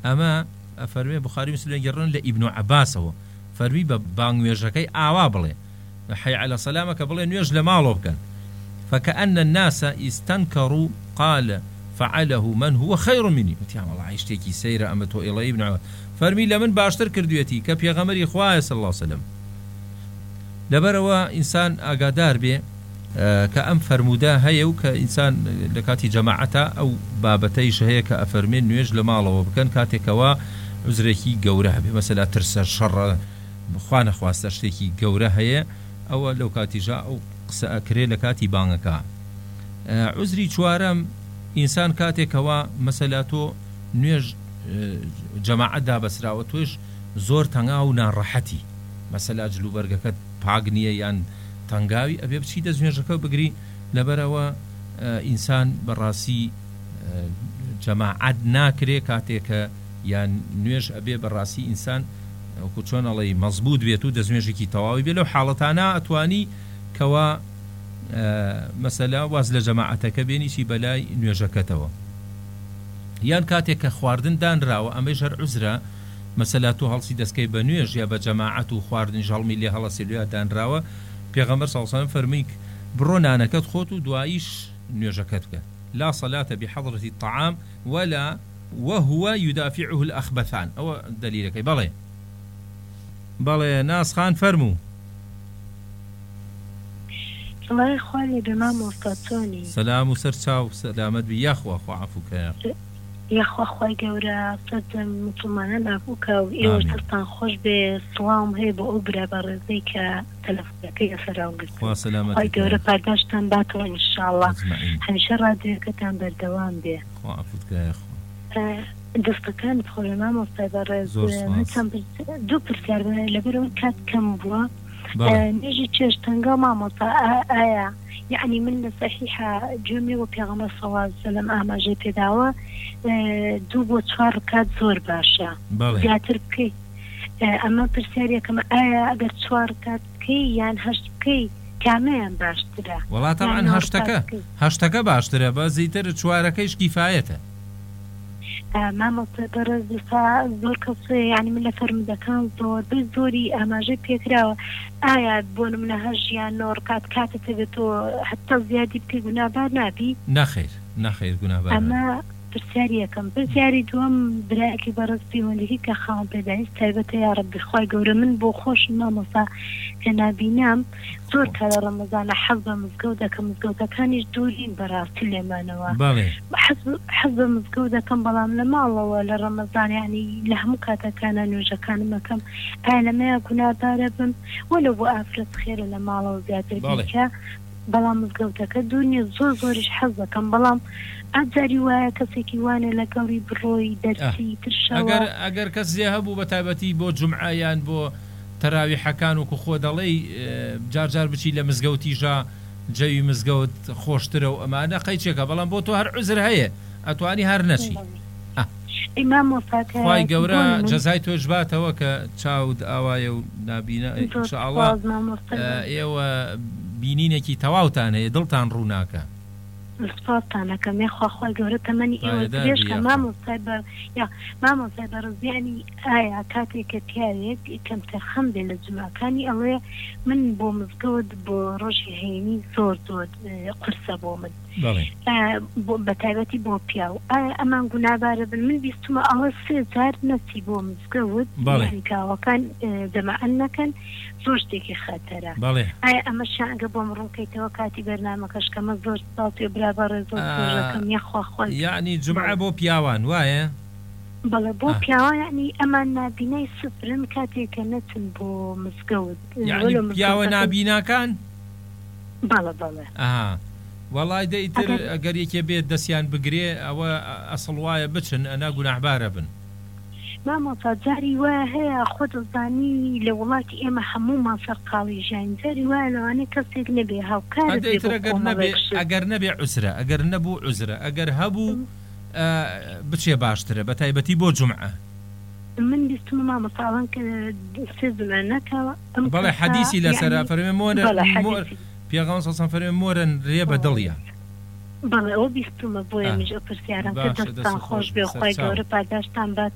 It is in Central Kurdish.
ئەمە ئەفەرمێ بخاری مسلم گەڕن لە ئیبن عەباسەوە فەرمی بە بانگوێژەکەی ئاوا بڵێ حي على سلامك بڵێ نوێژ لە ماڵۆ بکەن فكأن الناس استنكروا قال فعله من هو خير مني وتيام والله شتێکی سەیرە ئەمە تۆ ئێڵەی ابن عەباس فەرمی لە من باشتر کردوێتی کە پێغەمبەری خوایە صلی الله عليه وسلم لەبەرەوە ئینسان ئاگادار بێ کە ئەم فەرموودە هەیە و کە ئینسان لە کاتی جەماعەتە ئەو بابەتەیش هەیە کە ئەفەرمێن نوێژ لە ماڵەوە بکەن کاتێکەوە عوزرێکی گەورە هەبێ مەسەلا ترسە شەڕە خوا نەخواستە شتێکی گەورە هەیە ئەوە لەو کاتیژا ئەو قسە ئەکرێ لە کاتی بانگەکە عوزری چوارەم ئینسان کاتێکەوە مەسەلا تۆ نوێژ جەماعەت دابەسراوە تۆش زۆر تەنگا و ناڕەحەتی مەسەلا جلوبەرگەکەت پاک نییە یان تەنگاوی ئەبێ بچیتە نوێژەکە بگری لەبەرەوە ئینسان بەڕاستی جەماعەت ناکرێ کاتێکە یان نوێژ ئەبێ بەڕاستی ئینسان وەکو چۆن ئەڵێ مەزبوط بێت و دەستنوێژێکی تەواوی بێ لەو حاڵەتانە ئەتوانی کەوا مەسەلا واز لە جەماعەتەکە بێنیشی بەلای نوێژەکەتەوە یان کاتێک کە خواردن دانراوە ئەمەی ژەر عوزرە مەسەلا تۆ هەڵسی دەستکەی بە نوێژ یا بە جەماعەت و خواردن ژەڵمی لێ هەڵەسێلویا دانراوە پێغەمبەر صلی الله علیه و سلم فەرمی بڕۆ نانەکەت خۆت و دواییش نوێژەکەت بکە لا صلاة بحضرة الطعام ولا وهو يدافعه الأخبثان أو دليلك بەڵێ ناسخان فەرموو سڵای خوالێ بە مامۆستا چۆنی سەلام و سەرچاو سەلامەت بی یاخوا خوا عەفوکە یاخوا خوای گەورە سەد موسڵمانان عەفوکە و ئێوە سەرتان خۆش بێ سڵاوم هەیە بۆ ئەو برا بەڕێزەی کە تەلەفۆنەکەی لەسەراو گرت خوا سەلامەت خوای گەورە پاداشتان باتەوە ئینشاءڵڵا هەمیشە ڕادیۆکەتان بەردەوام بێ خوا عەفوت کە یاخوا دەستەکان بخۆرە مامۆستای بەڕێز دوو پرسیار لەبەرەوە کات کەم بووە نێژی چێژ تەنگا مامۆستا ئایا یعنی من لە سەحیحە جوێمێوە پێغەمبەر صلی الله علیه وسلم ئاماژەی پێداوە 2 بۆ 4 ڕکات زۆر باشە زیاتر بکەی ئەمە پرسیارێکەمە ئایا ئەگەر 4 ڕکات بکەی یان 8 بکەی کامەیان باشترە وەڵا تەبعەن هەشتەکە باشترە بە زیاتر 4ەکەیش کیفایەتە مامۆستا بەڕێز زۆر کەس یعنی من لە فەرمودەکان زۆری ئاماژەی پێکراوە ئایا بۆ نمونە 8 یان 9 ڕکات کاتت بێتەوە حتا زیادی بکەی گوناهبار نابی نەخێر گوناهبار ئەمە پرسیاری یەکەم پرسیاری دووەم برایەکی بەڕێز پەیوەندیی کە خاوەن پێداویست تایبەتە یا ڕەبی خوای گەورە من بۆ خۆشم مامۆستا کە نابینام زۆر کە لە ڕەمەزانە حەز بە مزگەوت دەکەم مزگەوتەکانیش دوورین بەڕاستی لێمانەوە حەز بە مزگەوت دەکەم بەڵام لە ماڵەوە لە ڕەمەزان یعنی لە هەموو کاتەکانە نوێژەکانم ئەکەم ئایا لەمەیە گوناهبارە بم وەلو بۆ ئافرەت خێرە لە ماڵەوە زیاتر بیکە بەڵام مزگەوتەکە دوورنیە زۆریش حەز دەکەم بەڵام ئەجاری وایە کەسێکی وانێ لە گەڵی بڕۆی دەرسی ترشەوە ئەگەر کەس زێ هەبوو بە تایبەتی بۆ جومعە یان بۆ تەراویحەکان وەکو خۆ دەڵێی جار بچی لە مزگەوتیژا جەوی مزگەوت خۆشترە و ئەمانە قەیچێکە بەڵام بۆ تۆ هەر عوزر هەیە ئەتوانی هەر نەچی خوای گەورە جەزای تۆش باتەوە کە چاود ئاوایە و نابینە ئینشاءڵڵا ئێوە بینینێکی تەواوتان هەیە دڵتان ڕووناکە سپاسانەکەم یخواخوای گەورە تەمەنی ئێوە درێژ کە مامۆستای بەڕزیانی ئایا کاتێککە پیاوێک کەم تەرخەم بێ لە جوماکانی ئەڵێ من بۆ مزگەوت بۆ ڕۆژی هەینی زۆر قورسە بۆ من بە تایبەتی بۆ پیاو ئایا ئەمان گوناهبارە بن من بیستمە ئەوە 3 جار نەچی بۆ مزگەوت کاوەکان جەماعەت نەکەن زۆر شتێکی خەتەرە ئایا ئەمە شانگە بۆم ڕوونکەیتەوە کاتی بەرنامەکەش کەمە زۆر ساڵی برابەڕێ زۆر زۆرەکەم یخواخوای یعنی جومعە بۆ پیاوان وایە بەڵێ بۆ پیاوە یعنی ئەمان نابینەی سفرن کاتێککە نەچن بۆ مزگەوت یعنی پیاوە نابیناکان بەڵێ وەڵای دەیتر ئەگەر یەکێ بێت دەستیان بگرێ ئەوە ئەسڵ وایە بچن ئەنا گوناهبارە بن مامۆستا جاری وایە هەیە خۆ دەزانی لە وڵاتی ئێمە هەموومان سەرقاڵی ژین جاری وایە لەوانەیە کەسێک نەبێ هاوکارێک ئەگەر نەبێ عوزرە ئەگەر نەبوو عوزرە ئەگەر هەبوو بچێ باشترە بە تایبەتی بۆ جومعە من بیستم مامۆستاوان کە 3 زمانەکەوە بەڵێ حەدیسی لەسەرا فەرمێ پێغەمبەر صلی الله علیه و سلم فەرمێ مۆرن ڕێ بە دڵیە بەڵێ ئەو بیستمە بۆیە میش ئەو پرسیارم کە دەستان خۆش بێ خوای گەورە پاداشتان بات